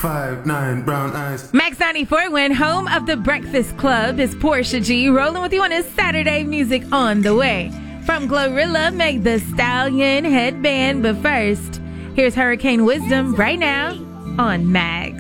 5'9", brown eyes. Max 94 went home of the Breakfast Club is Portia G rolling with you on his Saturday Music on the Way. From Glorilla, make the Stallion headband. But first, here's Hurricane Wisdom right now on Max.